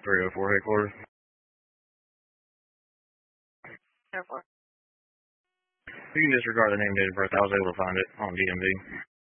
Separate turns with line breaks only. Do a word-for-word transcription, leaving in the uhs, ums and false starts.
three oh four headquarters.
Therefore.
You can disregard the name, date of birth. I was able to find it on D M V.